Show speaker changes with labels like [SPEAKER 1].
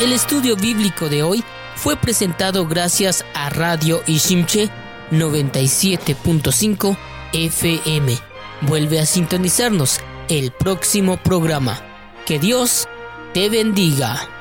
[SPEAKER 1] El estudio bíblico de hoy fue presentado gracias a Radio Ishimche 97.5 FM. Vuelve a sintonizarnos el próximo programa. Que Dios te bendiga.